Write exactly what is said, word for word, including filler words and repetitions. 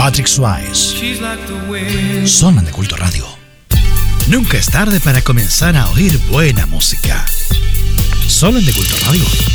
Patrick Swayze. Sonan de Culto Radio. Nunca es tarde para comenzar a oír buena música. Sonan de Culto Radio.